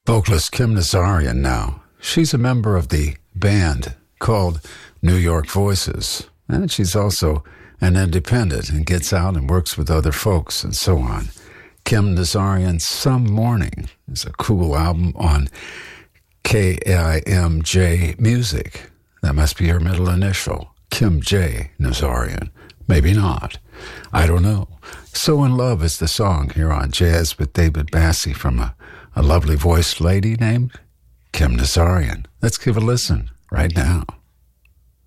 Vocalist Kim Nazarian now. She's a member of the band called New York Voices. And she's also an independent and gets out and works with other folks and so on. Kim Nazarian, Some Morning, is a cool album on KIMJ Music. That must be her middle initial. Kim J. Nazarian. Maybe not. I don't know. So in Love is the song here on Jazz with David Bassey from a lovely voiced lady named Kim Nazarian. Let's give a listen right now.